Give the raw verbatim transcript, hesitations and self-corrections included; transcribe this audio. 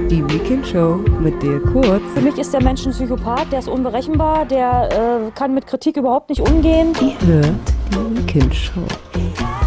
Die Weekend Show mit dir Kurz. Für mich ist der Mensch ein Psychopath, der ist unberechenbar, der äh, kann mit Kritik überhaupt nicht umgehen. Ihr hört die Weekend Show.